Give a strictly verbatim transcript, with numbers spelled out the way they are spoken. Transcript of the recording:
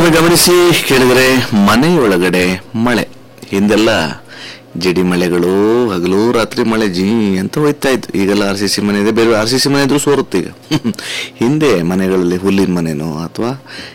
ಮತ್ತೊಮ್ಮೆ ಗಮನಿಸಿ ಕೇಳಿದರೆ ಮನೆಯೊಳಗಡೆ ಮಳೆ. ಹಿಂದೆಲ್ಲ ಜಡಿ ಮಳೆಗಳು, ಹಗಲು ರಾತ್ರಿ ಮಳೆ ಜೀ ಅಂತ ಹೋಯ್ತಾ ಇತ್ತು. ಈಗೆಲ್ಲ ಆರ್ ಸಿ ಸಿ ಮನೆ ಇದೆ, ಬೇರೆ ಆರ್ ಸಿ ಸಿ ಮನೆ ಇದ್ರೂ ಸೋರುತ್ತೆ ಈಗ. ಹಿಂದೆ ಮನೆಗಳಲ್ಲಿ ಹುಲ್ಲಿನ ಮನೆನೋ ಅಥವಾ